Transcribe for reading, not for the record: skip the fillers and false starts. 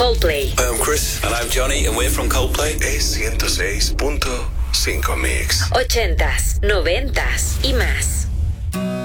Coldplay. I'm Chris. And I'm Johnny, and we're from Coldplay. Es 106.5 Mix. 80s, 90s y más.